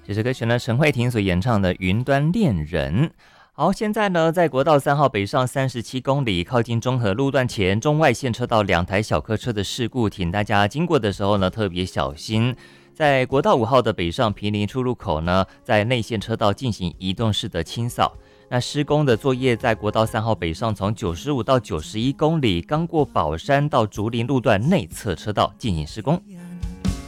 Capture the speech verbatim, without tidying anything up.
这首歌曲呢，陈慧婷所演唱的《云端恋人》。好，现在呢，在国道三号北上三十七公里，靠近中和路段前，中外线车道两台小客车的事故，请大家经过的时候呢，特别小心。在国道五号的北上坪林出入口呢，在内线车道进行移动式的清扫。那施工的作业在国道三号北上从九十五到九十一公里，刚过宝山到竹林路段内侧车道进行施工。